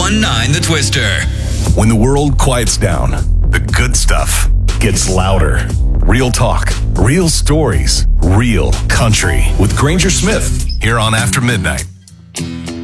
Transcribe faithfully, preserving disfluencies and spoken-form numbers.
one nine The Twister. When the world quiets down, the good stuff gets louder. Real talk, real stories, real country. With Granger Smith, here on After Midnight.